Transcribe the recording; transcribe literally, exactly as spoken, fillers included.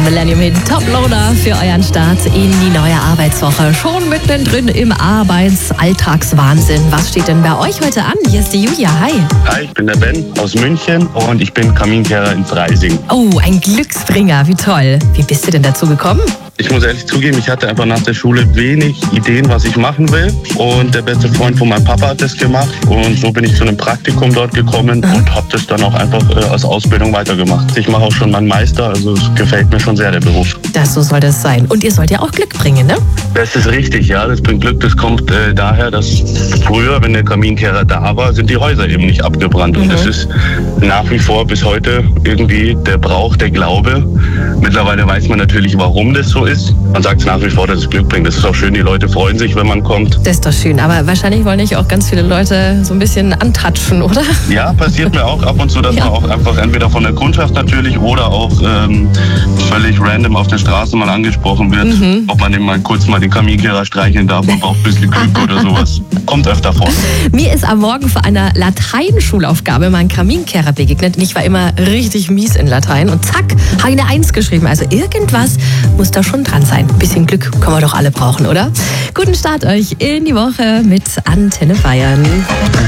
Millennium Hit Top Loader für euren Start in die neue Arbeitswoche. Schon mittendrin im Arbeitsalltagswahnsinn. Was steht denn bei euch heute an? Hier ist die Julia. Hi. Hi, ich bin der Ben aus München und ich bin Kaminkehrer in Freising. Oh, ein Glücksbringer. Wie toll. Wie bist du denn dazu gekommen? Ich muss ehrlich zugeben, ich hatte einfach nach der Schule wenig Ideen, was ich machen will. Und der beste Freund von meinem Papa hat das gemacht. Und so bin ich zu einem Praktikum dort gekommen mhm. und habe das dann auch einfach äh, als Ausbildung weitergemacht. Ich mache auch schon meinen Meister, also es gefällt mir schon sehr, der Beruf. Das, so soll das sein. Und ihr sollt ja auch Glück bringen, ne? Das ist richtig, ja. Das bringt Glück. Das kommt äh, daher, dass früher, wenn der Kaminkehrer da war, sind die Häuser eben nicht abgebrannt. Mhm. Und das ist nach wie vor bis heute irgendwie der Brauch, der Glaube. Mittlerweile weiß man natürlich, warum das so ist. Man sagt nach wie vor, dass es Glück bringt. Das ist auch schön, die Leute freuen sich, wenn man kommt. Das ist doch schön, aber wahrscheinlich wollen nicht auch ganz viele Leute so ein bisschen antatschen, oder? Ja, passiert mir auch ab und zu, dass ja. man auch einfach entweder von der Kundschaft natürlich oder auch ähm, völlig random auf der Straße mal angesprochen wird, mhm. ob man dem mal kurz mal den Kaminkehrer streicheln darf, man braucht ein bisschen Glück oder sowas. Kommt öfter vor. Mir ist am Morgen für eine Lateinschulaufgabe mein Kaminkehrer begegnet und ich war immer richtig mies in Latein und zack, habe ich eine Eins geschrieben. Also irgendwas muss da schon dran sein. Ein bisschen Glück können wir doch alle brauchen, oder? Guten Start euch in die Woche mit Antenne Bayern.